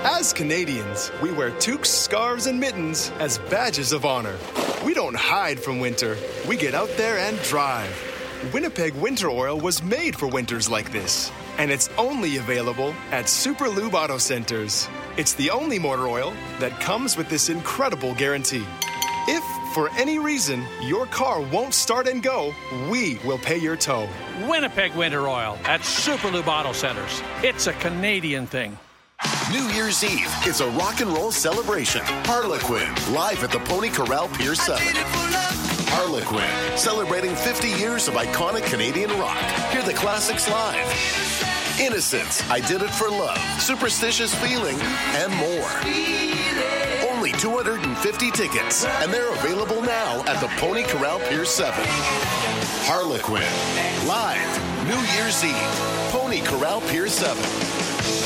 As Canadians, we wear toques, scarves, and mittens as badges of honor. We don't hide from winter. We get out there and drive. Winnipeg Winter Oil was made for winters like this, and it's only available at Super Lube Auto Centers. It's the only motor oil that comes with this incredible guarantee. If, for any reason, your car won't start and go, we will pay your tow. Winnipeg Winter Oil at Super Lube Auto Centers. It's a Canadian thing. New Year's Eve is a rock and roll celebration. Harlequin, live at the Pony Corral Pier 7. Harlequin, celebrating 50 years of iconic Canadian rock. Hear the classics live. Innocence, I Did It for Love, Superstitious Feeling, and more. Only 250 tickets, and they're available now at the Pony Corral Pier 7. Harlequin, live, New Year's Eve, Pony Corral Pier 7.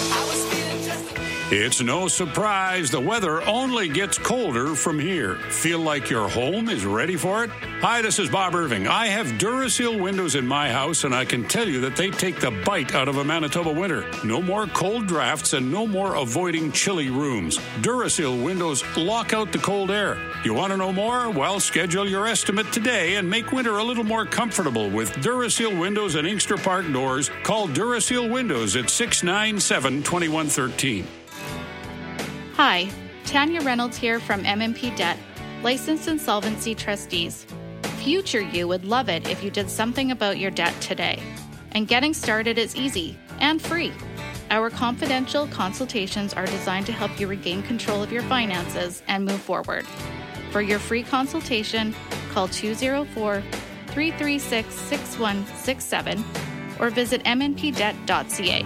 It's no surprise the weather only gets colder from here. Feel like your home is ready for it? Hi, this is Bob Irving. I have Duraseal windows in my house, and I can tell you that they take the bite out of a Manitoba winter. No more cold drafts and no more avoiding chilly rooms. Duraseal windows lock out the cold air. You want to know more? Well, schedule your estimate today and make winter a little more comfortable with Duraseal windows and Inkster Park doors. Call Duraseal Windows at 697-2113. Hi, Tanya Reynolds here from MMP Debt, licensed insolvency trustees. Future you would love it if you did something about your debt today. And getting started is easy and free. Our confidential consultations are designed to help you regain control of your finances and move forward. For your free consultation, call 204-336-6167 or visit mnpdebt.ca.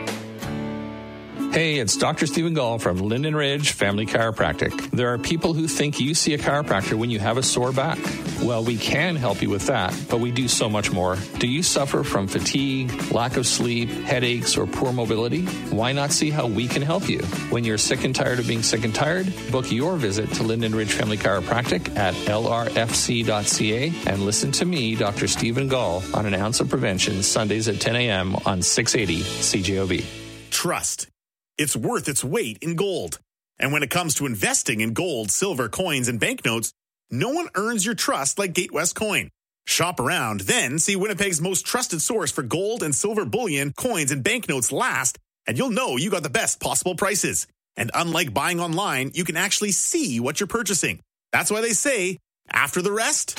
Hey, it's Dr. Stephen Gall from Linden Ridge Family Chiropractic. There are people who think you see a chiropractor when you have a sore back. Well, we can help you with that, but we do so much more. Do you suffer from fatigue, lack of sleep, headaches, or poor mobility? Why not see how we can help you? When you're sick and tired of being sick and tired, book your visit to Linden Ridge Family Chiropractic at lrfc.ca and listen to me, Dr. Stephen Gall, on An Ounce of Prevention, Sundays at 10 a.m. on 680 CJOB. Trust. It's worth its weight in gold. And when it comes to investing in gold, silver, coins, and banknotes, no one earns your trust like Gatewest Coin. Shop around, then see Winnipeg's most trusted source for gold and silver bullion, coins, and banknotes last, and you'll know you got the best possible prices. And unlike buying online, you can actually see what you're purchasing. That's why they say, after the rest,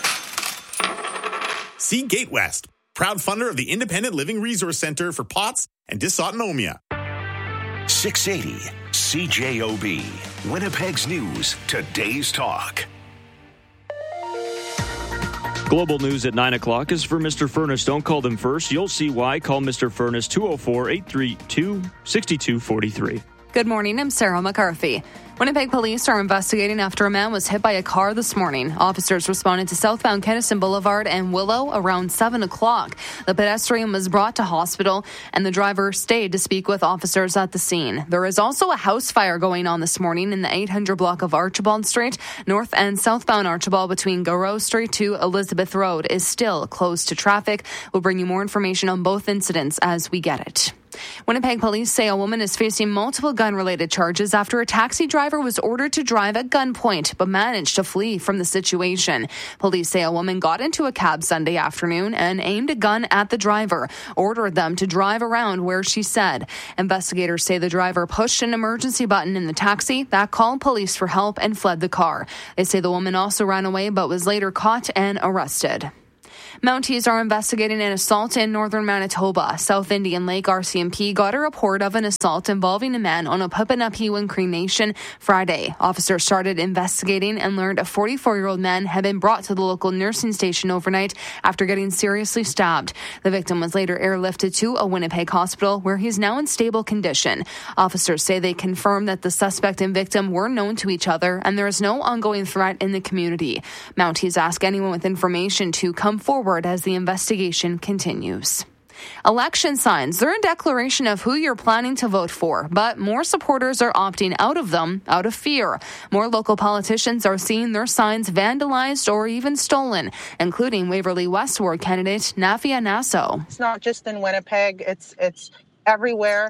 see Gatewest, proud funder of the Independent Living Resource Center for POTS and Dysautonomia. 680 CJOB, Winnipeg's News, Today's Talk. Global news at 9 o'clock is for Mr. Furnace. Don't call them first. You'll see why. Call Mr. Furnace 204-832-6243. Good morning. I'm Sarah McCarthy. Winnipeg police are investigating after a man was hit by a car this morning. Officers responded to southbound Kennison Boulevard and Willow around 7 o'clock. The pedestrian was brought to hospital, and the driver stayed to speak with officers at the scene. There is also a house fire going on this morning in the 800 block of Archibald Street. North and southbound Archibald between Garreau Street to Elizabeth Road is still closed to traffic. We'll bring you more information on both incidents as we get it. Winnipeg police say a woman is facing multiple gun-related charges after a taxi driver was ordered to drive at gunpoint but managed to flee from the situation. Police say a woman got into a cab Sunday afternoon and aimed a gun at the driver, ordered them to drive around where she said. Investigators say the driver pushed an emergency button in the taxi that called police for help and fled the car. They say the woman also ran away but was later caught and arrested. Mounties are investigating an assault in northern Manitoba. South Indian Lake RCMP got a report of an assault involving a man on a Pipinapiwan Cree Nation Friday. Officers started investigating and learned a 44-year-old man had been brought to the local nursing station overnight after getting seriously stabbed. The victim was later airlifted to a Winnipeg hospital where he's now in stable condition. Officers say they confirmed that the suspect and victim were known to each other and there is no ongoing threat in the community. Mounties ask anyone with information to come forward as the investigation continues. Election signs. They're a declaration of who you're planning to vote for, but more supporters are opting out of them out of fear. More local politicians are seeing their signs vandalized or even stolen, including Waverley West Ward candidate Nafia Nasso. It's not just in Winnipeg, it's everywhere.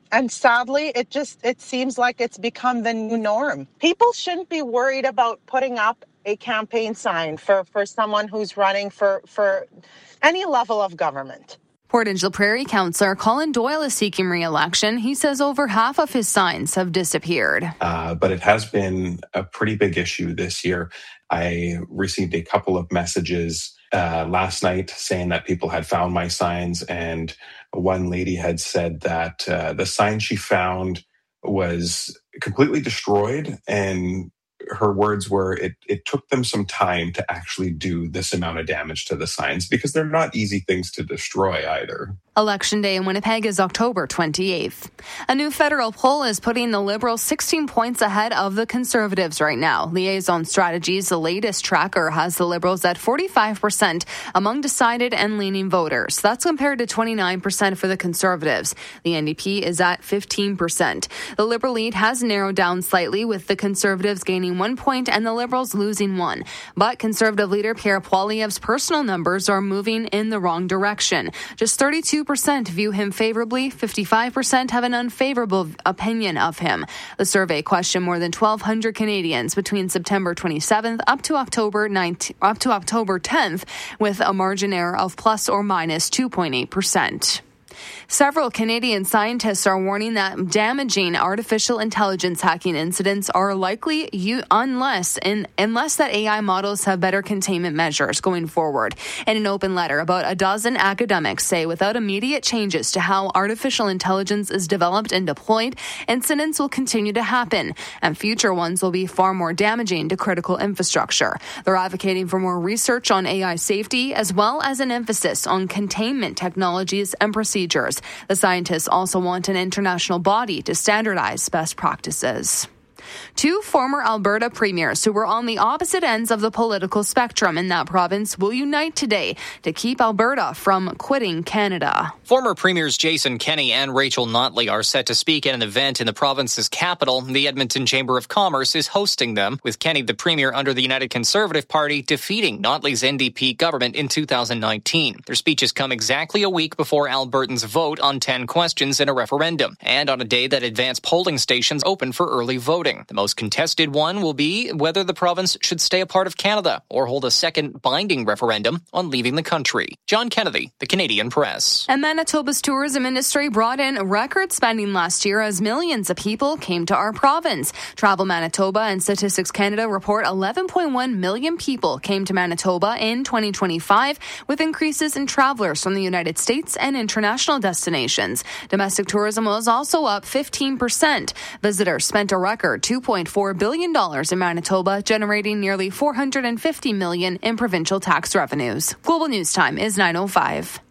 And sadly, it seems like it's become the new norm. People shouldn't be worried about putting up a campaign sign for someone who's running for any level of government. Port Angel Prairie councillor Colin Doyle is seeking re-election. He says over half of his signs have disappeared. But it has been a pretty big issue this year. I received a couple of messages last night saying that people had found my signs, and one lady had said that the sign she found was completely destroyed, and her words were it took them some time to actually do this amount of damage to the signs because they're not easy things to destroy either. Election Day in Winnipeg is October 28th. A new federal poll is putting the Liberals 16 points ahead of the Conservatives right now. Liaison Strategies, the latest tracker, has the Liberals at 45% among decided and leaning voters. That's compared to 29% for the Conservatives. The NDP is at 15%. The Liberal lead has narrowed down slightly, with the Conservatives gaining 1 point and the Liberals losing 1. But Conservative leader Pierre Poilievre's personal numbers are moving in the wrong direction. Just 32% view him favorably, 55% have an unfavorable opinion of him. The survey questioned more than 1,200 Canadians between September 27th up to October 10th, with a margin error of plus or minus 2.8%. Several Canadian scientists are warning that damaging artificial intelligence hacking incidents are likely unless that AI models have better containment measures going forward. In an open letter, about a dozen academics say without immediate changes to how artificial intelligence is developed and deployed, incidents will continue to happen, and future ones will be far more damaging to critical infrastructure. They're advocating for more research on AI safety, as well as an emphasis on containment technologies and procedures. The scientists also want an international body to standardize best practices. Two former Alberta premiers who were on the opposite ends of the political spectrum in that province will unite today to keep Alberta from quitting Canada. Former premiers Jason Kenney and Rachel Notley are set to speak at an event in the province's capital. The Edmonton Chamber of Commerce is hosting them, with Kenney, the premier under the United Conservative Party, defeating Notley's NDP government in 2019. Their speeches come exactly a week before Albertans vote on 10 questions in a referendum, and on a day that advanced polling stations open for early voting. The most contested one will be whether the province should stay a part of Canada or hold a second binding referendum on leaving the country. John Kennedy, the Canadian Press. And Manitoba's tourism industry brought in record spending last year as millions of people came to our province. Travel Manitoba and Statistics Canada report 11.1 million people came to Manitoba in 2025, with increases in travelers from the United States and international destinations. Domestic tourism was also up 15%. Visitors spent a record $2.4 billion in Manitoba, generating nearly $450 million in provincial tax revenues. Global News Time is 9:05.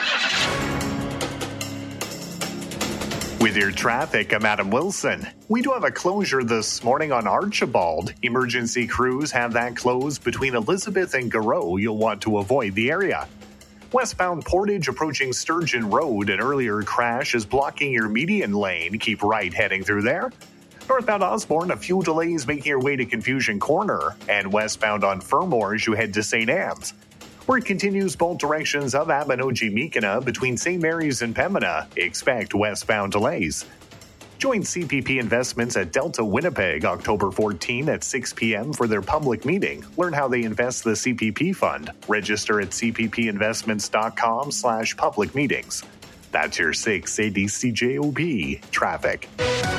With your traffic, I'm Adam Wilson. We do have a closure this morning on Archibald. Emergency crews have that closed between Elizabeth and Garreau. You'll want to avoid the area. Westbound Portage approaching Sturgeon Road, an earlier crash is blocking your median lane. Keep right heading through there. Northbound Osborne, a few delays making your way to Confusion Corner, and westbound on Fermor as you head to St. Anne's. Work continues both directions of Abinogi-Meekina between St. Mary's and Pembina. Expect westbound delays. Join CPP Investments at Delta Winnipeg October 14 at 6 p.m. for their public meeting. Learn how they invest the CPP fund. Register at cppinvestments.com/public meetings. That's your 680 CJOB traffic.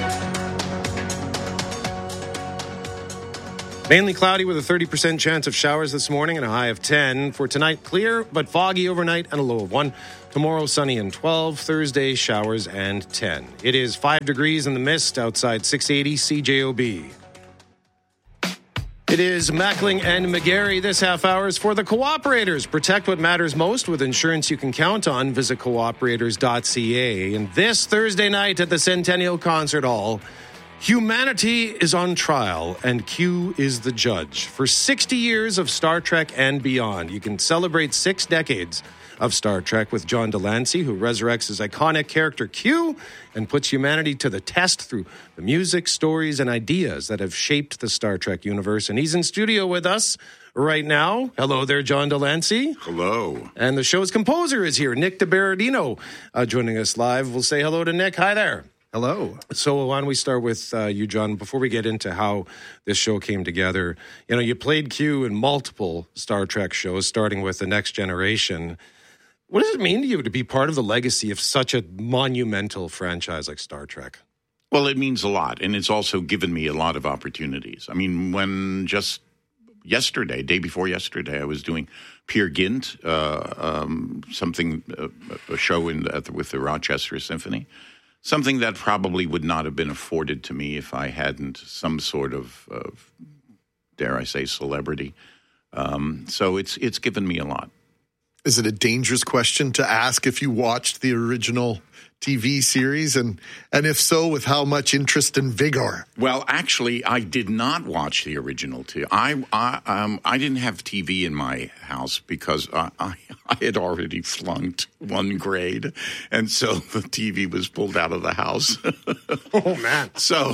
Mainly cloudy with a 30% chance of showers this morning and a high of 10. For tonight, clear but foggy overnight and a low of 1. Tomorrow, sunny and 12. Thursday, showers and 10. It is 5 degrees in the mist outside 680 CJOB. It is Mackling and McGarry this half hour is for the Cooperators. Protect what matters most with insurance you can count on. Visit cooperators.ca. And this Thursday night at the Centennial Concert Hall, humanity is on trial, and Q is the judge. For 60 years of Star Trek and beyond, you can celebrate 6 decades of Star Trek with John Delancey, who resurrects his iconic character Q and puts humanity to the test through the music, stories, and ideas that have shaped the Star Trek universe. And he's in studio with us right now. Hello there, John Delancey. Hello. And the show's composer is here, Nick DiBerardino, joining us live. We'll say hello to Nick. Hi there. Hello. So why don't we start with you, John, before we get into how this show came together. You know, you played Q in multiple Star Trek shows, starting with The Next Generation. What does it mean to you to be part of the legacy of such a monumental franchise like Star Trek? Well, it means a lot, and it's also given me a lot of opportunities. I mean, when just yesterday, day before yesterday, I was doing Peer Gynt, a show with the Rochester Symphony, something that probably would not have been afforded to me if I hadn't some sort of dare I say, celebrity. So it's given me a lot. Is it a dangerous question to ask if you watched the original TV series, and if so, with how much interest and vigor? Well, actually, I did not watch the original TV. I didn't have TV in my house because I had already flunked one grade, and so the TV was pulled out of the house. Oh man! So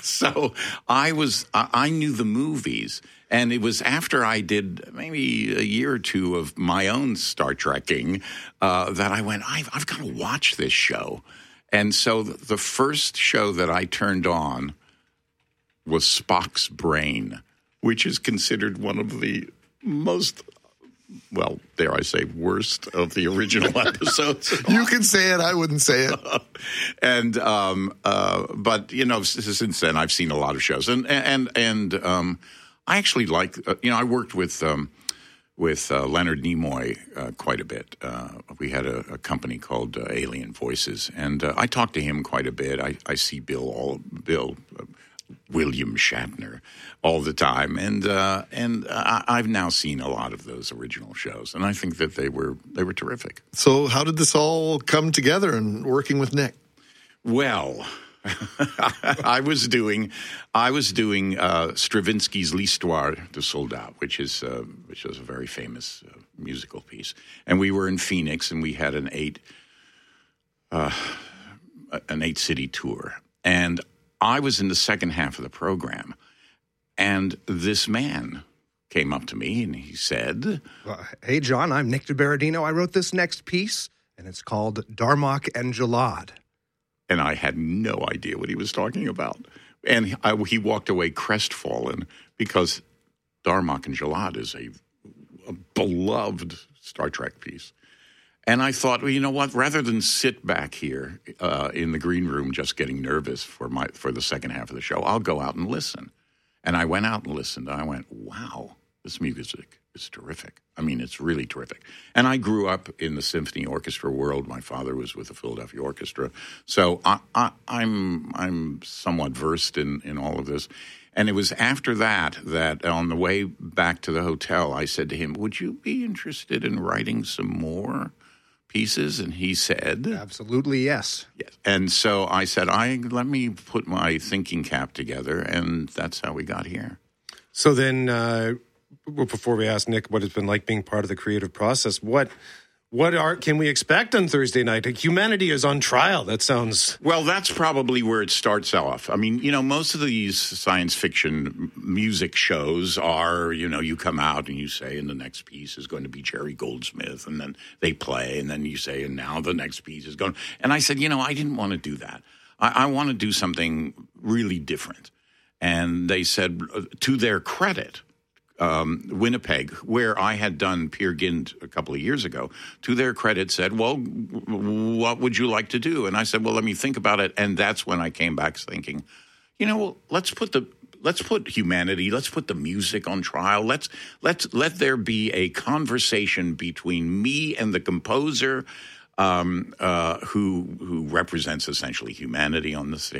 I knew the movies. And it was after I did maybe a year or two of my own Star Trekking that I went, I've got to watch this show. And so the first show that I turned on was Spock's Brain, which is considered one of the most, well, dare I say, worst of the original episodes. You can say it. I wouldn't say it. And but, you know, since then I've seen a lot of shows. And I actually like, I worked with Leonard Nimoy quite a bit. We had a company called Alien Voices, and I talked to him quite a bit. I see William Shatner all the time, and I've now seen a lot of those original shows, and I think that they were terrific. So how did this all come together and working with Nick? Well, I was doing Stravinsky's L'Histoire de Soldat, which is a very famous musical piece, and we were in Phoenix, and we had an eight city tour, and I was in the second half of the program, and this man came up to me and he said, "Hey, John, I'm Nick DiBerardino. I wrote this next piece, and it's called Darmok and Jalad." And I had no idea what he was talking about. And he walked away crestfallen because Darmok and Jalad is a beloved Star Trek piece. And I thought, well, you know what? Rather than sit back here in the green room just getting nervous for the second half of the show, I'll go out and listen. And I went out and listened. And I went, wow, this music is terrific. I mean, it's really terrific. And I grew up in the symphony orchestra world. My father was with the Philadelphia Orchestra. So I'm somewhat versed in all of this. And it was after that on the way back to the hotel, I said to him, would you be interested in writing some more pieces? And he said, absolutely, yes. Yes. And so I said, let me put my thinking cap together. And that's how we got here. So then, before we ask Nick what it's been like being part of the creative process, what art can we expect on Thursday night? Humanity is on trial. That sounds... Well, that's probably where it starts off. I mean, most of these science fiction music shows are, you come out and you say, and the next piece is going to be Jerry Goldsmith, and then they play, and then you say, and now the next piece is going... And I said, I didn't want to do that. I want to do something really different. And they said, to their credit... Winnipeg, where I had done Peer Gynt a couple of years ago, to their credit said, well, what would you like to do? And I said, well, let me think about it. And that's when I came back thinking, let's put humanity, let's put the music on trial. Let there be a conversation between me and the composer, who represents essentially humanity on the